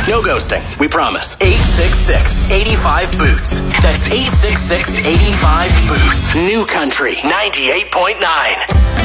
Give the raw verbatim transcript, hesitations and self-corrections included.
No ghosting, we promise. eight six six, eight five, boots. That's eight six six, eight five, boots. New Country ninety-eight point nine.